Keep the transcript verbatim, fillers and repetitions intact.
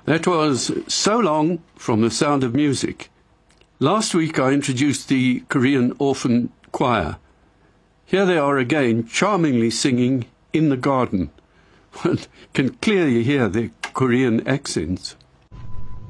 That was So Long from The Sound of Music. Last week I introduced the Korean Orphan Choir. Here they are again, charmingly singing In the Garden. One can clearly hear their Korean accents.